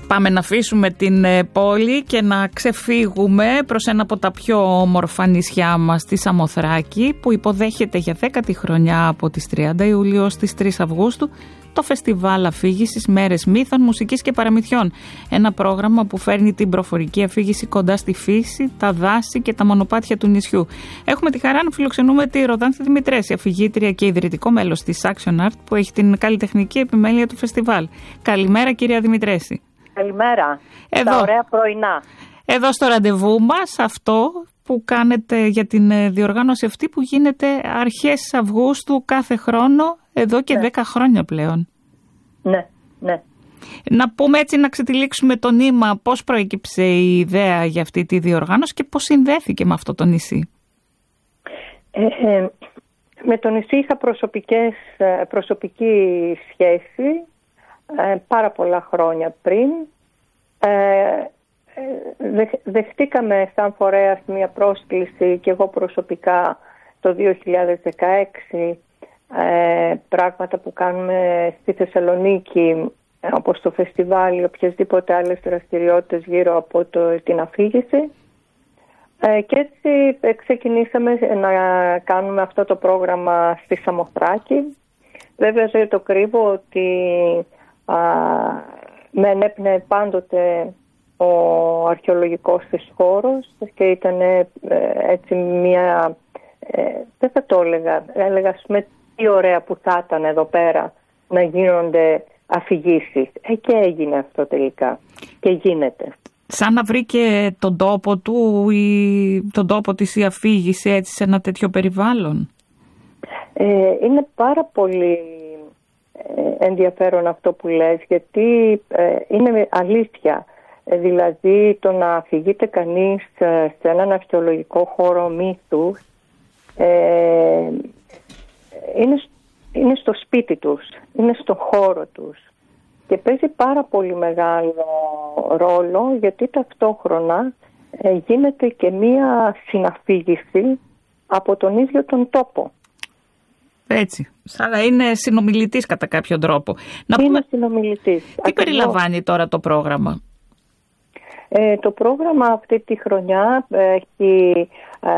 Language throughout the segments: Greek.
Πάμε να αφήσουμε την πόλη και να ξεφύγουμε προς ένα από τα πιο όμορφα νησιά μας, τη Σαμοθράκη, που υποδέχεται για 10η χρονιά από τις 30 Ιουλίου ως τις 3 Αυγούστου το Φεστιβάλ Αφήγησης Μέρες Μύθων, Μουσικής και Παραμυθιών. Ένα πρόγραμμα που φέρνει την προφορική αφήγηση κοντά στη φύση, τα δάση και τα μονοπάτια του νησιού. Έχουμε τη χαρά να φιλοξενούμε τη Ροδάνθη Δημητρέση, αφηγήτρια και ιδρυτικό μέλος της Action Art, που έχει την καλλιτεχνική επιμέλεια του φεστιβάλ. Καλημέρα, κυρία Δημητρέση. Καλημέρα. Τα ωραία πρωινά. Εδώ στο ραντεβού μας, αυτό που κάνετε για την διοργάνωση αυτή που γίνεται αρχές Αυγούστου κάθε χρόνο, εδώ και 10 χρόνια πλέον. Ναι. Να πούμε έτσι, να ξετυλίξουμε το νήμα, πώς προέκυψε η ιδέα για αυτή τη διοργάνωση και πώς συνδέθηκε με αυτό το νησί. Με το νησί είχα προσωπική σχέση πάρα πολλά χρόνια πριν. Δεχτήκαμε σαν φορέας μια πρόσκληση και εγώ προσωπικά το 2016, πράγματα που κάνουμε στη Θεσσαλονίκη, όπως το φεστιβάλ ή οποιασδήποτε άλλες δραστηριότητες γύρω από την αφήγηση, και έτσι ξεκινήσαμε να κάνουμε αυτό το πρόγραμμα στη Σαμοθράκη. Βέβαια δεν το κρύβω ότι με ενέπνεε πάντοτε ο αρχαιολογικός της χώρος και ήταν έτσι μια, δεν θα το έλεγα τι ωραία που θα ήταν εδώ πέρα να γίνονται αφηγήσεις. Και έγινε αυτό τελικά και γίνεται. Σαν να βρήκε τον τόπο του ή τον τόπο της η αφήγηση έτσι σε ένα τέτοιο περιβάλλον. Είναι πάρα πολύ ενδιαφέρον αυτό που λες, γιατί είναι αλήθεια. Δηλαδή το να αφηγείται κανείς σε έναν αρχαιολογικό χώρο μύθους είναι στο σπίτι τους, είναι στο χώρο τους και παίζει πάρα πολύ μεγάλο ρόλο, γιατί ταυτόχρονα γίνεται και μία συναφήγηση από τον ίδιο τον τόπο. Έτσι, σαν να είναι συνομιλητής κατά κάποιον τρόπο. Είναι συνομιλητής. Τι περιλαμβάνει τώρα το πρόγραμμα? Το πρόγραμμα αυτή τη χρονιά έχει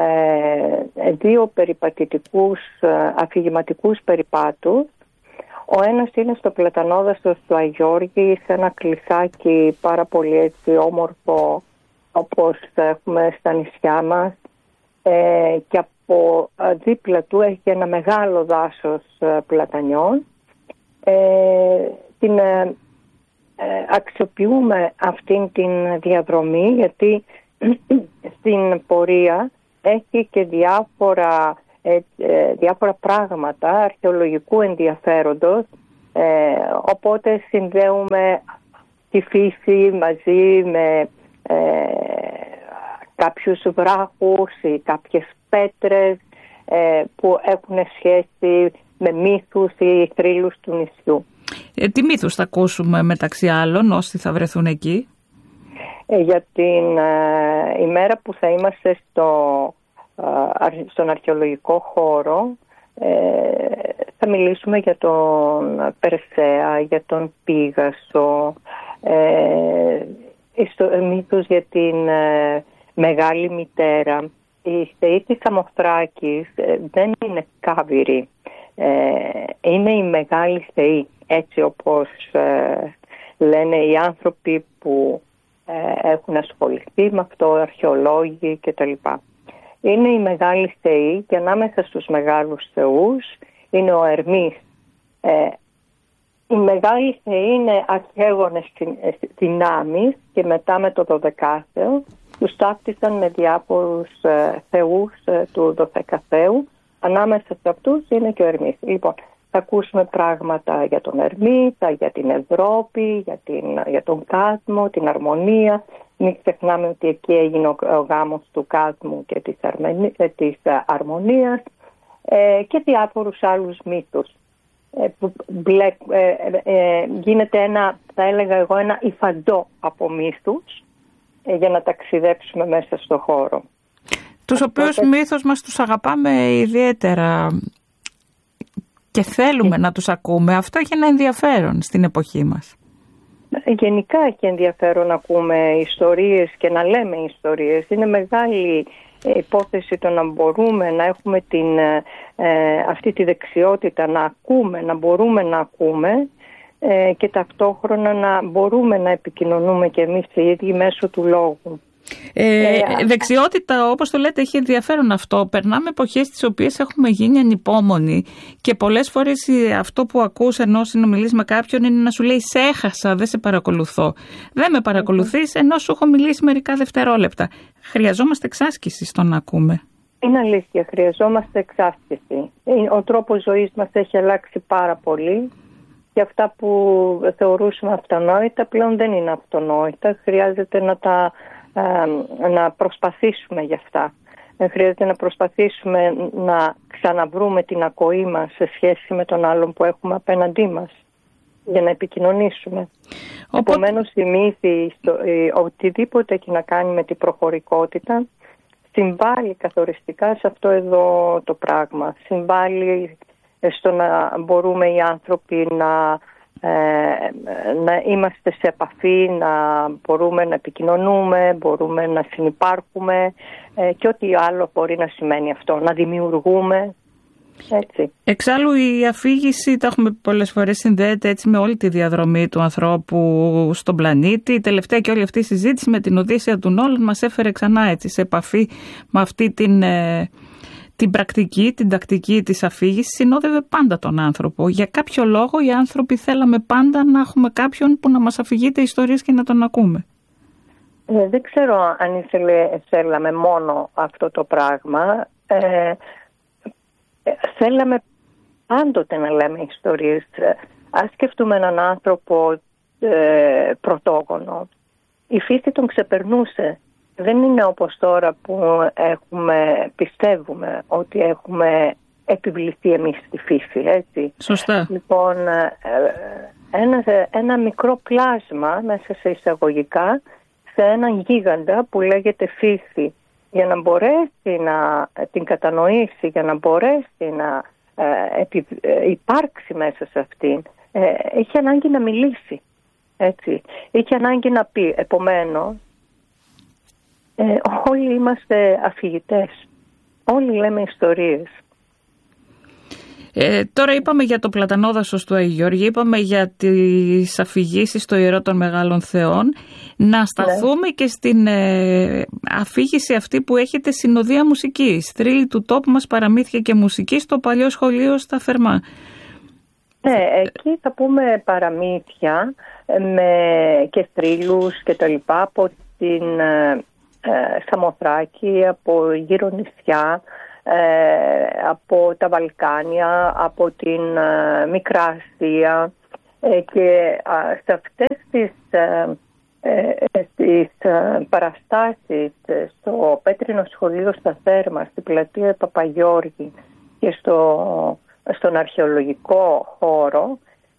2 περιπατητικούς αφηγηματικούς περιπάτους. Ο ένας είναι στο Πλατανόδαστο του Αγιώργη, σε ένα κλεισάκι πάρα πολύ έτσι όμορφο, όπως έχουμε στα νησιά μας, και από δίπλα του έχει ένα μεγάλο δάσος πλατανιών. Αξιοποιούμε αυτήν την διαδρομή γιατί στην πορεία έχει και διάφορα πράγματα αρχαιολογικού ενδιαφέροντος, οπότε συνδέουμε τη φύση μαζί με κάποιους βράχους ή κάποιες πέτρες που έχουν σχέση με μύθους ή θρύλους του νησιού. Τι μύθους θα ακούσουμε μεταξύ άλλων όσοι θα βρεθούν εκεί? Για την ημέρα που θα είμαστε στον αρχαιολογικό χώρο, θα μιλήσουμε για τον Περσέα, για τον Πήγασο, μύθους για την Μεγάλη Μητέρα. Οι θεοί της Σαμοθράκης δεν είναι κάβυροι, είναι οι μεγάλοι θεοί, έτσι όπως λένε οι άνθρωποι που έχουν ασχοληθεί με αυτό, αρχαιολόγοι κτλ. Είναι οι μεγάλοι θεοί και ανάμεσα στους μεγάλους θεούς είναι ο Ερμής. Οι μεγάλοι θεοί είναι αρχαίγονες δυνάμεις και μετά με το 12ο τους ταύτισαν με διάφορους θεούς του 12ου. Ανάμεσα σε αυτούς είναι και ο Ερμής. Λοιπόν, θα ακούσουμε πράγματα για τον Ερμή, για την Ευρώπη, για τον Κόσμο, την Αρμονία. Μην ξεχνάμε ότι εκεί έγινε ο γάμος του Κόσμου και της Αρμονίας, και διάφορους άλλους μύθους. Γίνεται θα έλεγα εγώ, ένα υφαντό από μύθους για να ταξιδέψουμε μέσα στο χώρο. Τους οποίους μύθους μας τους αγαπάμε ιδιαίτερα και θέλουμε να τους ακούμε. Αυτό έχει ένα ενδιαφέρον στην εποχή μας. Γενικά έχει ενδιαφέρον να ακούμε ιστορίες και να λέμε ιστορίες. Είναι μεγάλη υπόθεση το να μπορούμε να έχουμε αυτή τη δεξιότητα να ακούμε, να μπορούμε να ακούμε και ταυτόχρονα να μπορούμε να επικοινωνούμε και εμείς οι ίδιοι μέσω του λόγου. Δεξιότητα, όπως το λέτε, έχει ενδιαφέρον αυτό. Περνάμε εποχές τις οποίες έχουμε γίνει ανυπόμονοι και πολλές φορές αυτό που ακούς ενώ συνομιλείς με κάποιον είναι να σου λέει «σε έχασα, δεν σε παρακολουθώ». Δεν με παρακολουθείς ενώ σου έχω μιλήσει μερικά δευτερόλεπτα. Χρειαζόμαστε εξάσκηση στο να ακούμε. Είναι αλήθεια, χρειαζόμαστε εξάσκηση. Ο τρόπος ζωής μας έχει αλλάξει πάρα πολύ και αυτά που θεωρούσαμε αυτονόητα πλέον δεν είναι αυτονόητα. Χρειάζεται να προσπαθήσουμε γι' αυτά. Χρειάζεται να προσπαθήσουμε να ξαναβρούμε την ακοή μας σε σχέση με τον άλλον που έχουμε απέναντί μας για να επικοινωνήσουμε. Επομένως, θυμίζει οτιδήποτε έχει να κάνει με την προφορικότητα συμβάλλει καθοριστικά σε αυτό εδώ το πράγμα. Συμβάλλει στο να μπορούμε οι άνθρωποι να είμαστε σε επαφή, να μπορούμε να επικοινωνούμε, μπορούμε να συνυπάρχουμε και ό,τι άλλο μπορεί να σημαίνει αυτό, να δημιουργούμε. Έτσι. Εξάλλου η αφήγηση, τα έχουμε πολλές φορές, συνδέεται έτσι με όλη τη διαδρομή του ανθρώπου στον πλανήτη. Η τελευταία και όλη αυτή η συζήτηση με την Οδύσσεια του Νόλαν μας έφερε ξανά έτσι σε επαφή με αυτή την πρακτική, την τακτική της αφήγησης. Συνόδευε πάντα τον άνθρωπο. Για κάποιο λόγο οι άνθρωποι θέλαμε πάντα να έχουμε κάποιον που να μας αφηγείται ιστορίες και να τον ακούμε. Δεν ξέρω αν θέλαμε μόνο αυτό το πράγμα. Θέλαμε πάντοτε να λέμε ιστορίες. Ας σκεφτούμε έναν άνθρωπο πρωτόγονο. Η φύση τον ξεπερνούσε. Δεν είναι όπως τώρα που πιστεύουμε ότι έχουμε επιβληθεί εμείς στη φύση, έτσι. Σωστά. Λοιπόν, ένα μικρό πλάσμα μέσα σε εισαγωγικά σε έναν γίγαντα που λέγεται φύση. Για να μπορέσει να την κατανοήσει, για να μπορέσει να υπάρξει μέσα σε αυτήν, έχει ανάγκη να μιλήσει, έτσι. Έχει ανάγκη να πει. Επομένως, όλοι είμαστε αφηγητές. Όλοι λέμε ιστορίες. Τώρα είπαμε για το πλατανόδασος του Αγίου Γεώργη, είπαμε για τις αφηγήσεις στο Ιερό των Μεγάλων Θεών. Να σταθούμε και στην αφήγηση αυτή που έχετε συνοδεία μουσικής. Θρύλοι του τόπου μας, παραμύθια και μουσική στο παλιό σχολείο στα Θερμά. Ναι, εκεί θα πούμε παραμύθια και θρύλους και τα λοιπά από την Σαμοθράκη, από γύρω νησιά, από τα Βαλκάνια, από την Μικρά Ασία και σε αυτές τις παραστάσεις στο Πέτρινο Σχολείο στα Θέρμα, στην πλατεία Παπαγιώργη και στον αρχαιολογικό χώρο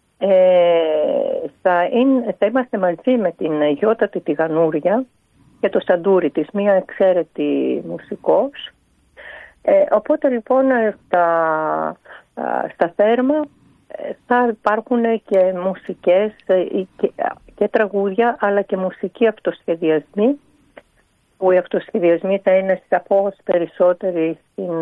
θα είμαστε μαζί με την Γιώτατη τη Γανούρια και το Σαντούρι της, μία εξαίρετη μουσικός. Οπότε λοιπόν στα Θέρμα θα υπάρχουν και μουσικές και τραγούδια, αλλά και μουσικοί αυτοσχεδιασμοί, που οι αυτοσχεδιασμοί θα είναι σαφώς περισσότεροι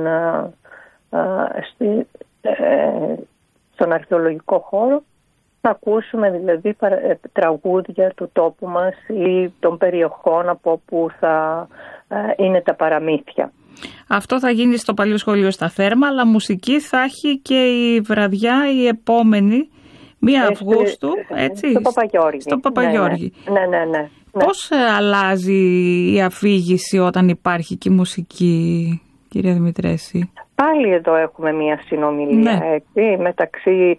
στον αρχαιολογικό χώρο. Θα ακούσουμε δηλαδή τραγούδια του τόπου μας ή των περιοχών από όπου θα είναι τα παραμύθια. Αυτό θα γίνει στο παλιό σχολείο στα Θέρμα, αλλά μουσική θα έχει και η βραδιά η επόμενη, 1 Αυγούστου, έτσι, στο Παπαγιώργη. Ναι. Πώς αλλάζει η αφήγηση όταν υπάρχει και η μουσική, κυρία Δημητρέση? Πάλι εδώ έχουμε μια συνομιλία, έτσι, μεταξύ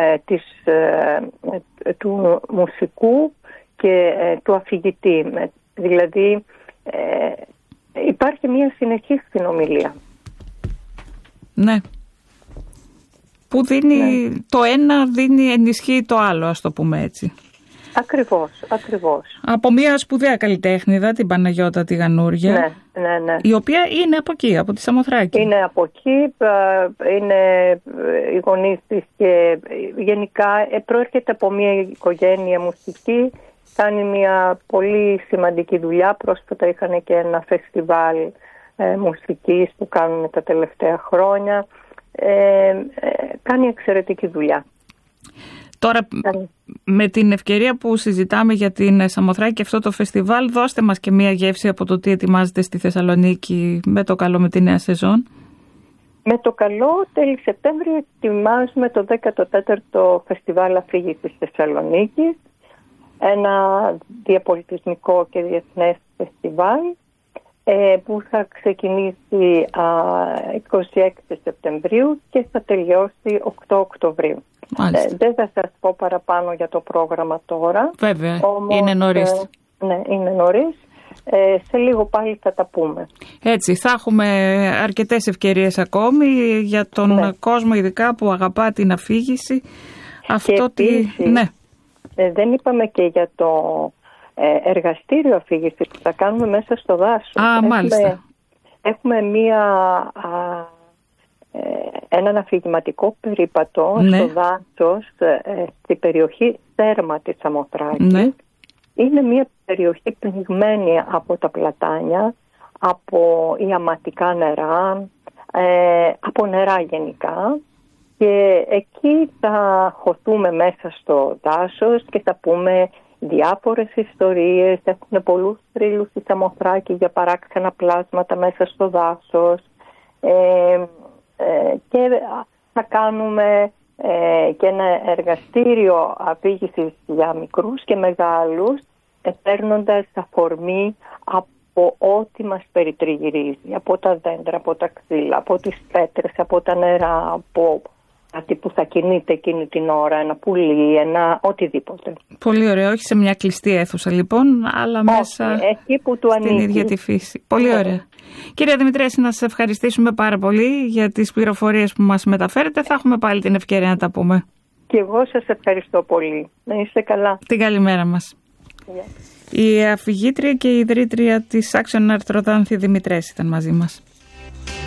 του μουσικού και του αφηγητή. Δηλαδή υπάρχει μια συνεχής συνομιλία. Ναι. Που δίνει, το ένα ενισχύει το άλλο, ας το πούμε έτσι. Ακριβώς. Από μια σπουδαία καλλιτέχνηδα, την Παναγιώτα τη Γανούρια. Ναι, Ναι. Η οποία είναι από εκεί, από τη Σαμοθράκη. Είναι από εκεί, είναι οι γονείς της και γενικά προέρχεται από μια οικογένεια μουσική. Κάνει μια πολύ σημαντική δουλειά. Πρόσφατα είχαν και ένα φεστιβάλ μουσικής που κάνουν τα τελευταία χρόνια. Κάνει εξαιρετική δουλειά. Τώρα, με την ευκαιρία που συζητάμε για την Σαμοθράκη και αυτό το φεστιβάλ, δώστε μας και μία γεύση από το τι ετοιμάζετε στη Θεσσαλονίκη με το καλό, με τη νέα σεζόν. Με το καλό, τέλη Σεπτέμβρη ετοιμάζουμε το 14ο Φεστιβάλ Αφήγησης Θεσσαλονίκης, ένα διαπολιτισμικό και διεθνές φεστιβάλ που θα ξεκινήσει 26 Σεπτεμβρίου και θα τελειώσει 8 Οκτωβρίου. Δεν θα σας πω παραπάνω για το πρόγραμμα τώρα. Βέβαια, όμως, είναι νωρίς. Ναι, είναι νωρίς. Σε λίγο πάλι θα τα πούμε. Έτσι, θα έχουμε αρκετές ευκαιρίες ακόμη για τον κόσμο ειδικά που αγαπά την αφήγηση. Και επίσης, δεν είπαμε και για το εργαστήριο αφήγηση που θα κάνουμε μέσα στο δάσος. Μάλιστα. Έχουμε έναν αφηγηματικό περίπατο στο δάσος, στην περιοχή Θέρμα της Σαμοθράκης. Είναι μια περιοχή πνιγμένη από τα πλατάνια, από ιαματικά νερά, από νερά γενικά. Και εκεί θα χωθούμε μέσα στο δάσος και θα πούμε διάφορες ιστορίες. Έχουν πολλούς θρύλους στη Σαμοθράκη για παράξενα πλάσματα μέσα στο δάσος. Και θα κάνουμε και ένα εργαστήριο αφήγησης για μικρούς και μεγάλους, παίρνοντας αφορμή από ό,τι μας περιτριγυρίζει, από τα δέντρα, από τα ξύλα, από τις πέτρες, από τα νερά, από κάτι που θα κινείται εκείνη την ώρα, ένα πουλί, ένα οτιδήποτε. Πολύ ωραίο, όχι σε μια κλειστή αίθουσα λοιπόν, αλλά μέσα εκεί που του στην ίδια τη φύση. Πολύ ωραία. Κυρία Δημητρέση, να σας ευχαριστήσουμε πάρα πολύ για τις πληροφορίες που μας μεταφέρετε. Θα έχουμε πάλι την ευκαιρία να τα πούμε. Και εγώ σας ευχαριστώ πολύ. Να είστε καλά. Την καλημέρα μας. Η αφηγήτρια και η ιδρύτρια της Action Art Ροδάνθη Δημητρέση ήταν μαζί μας.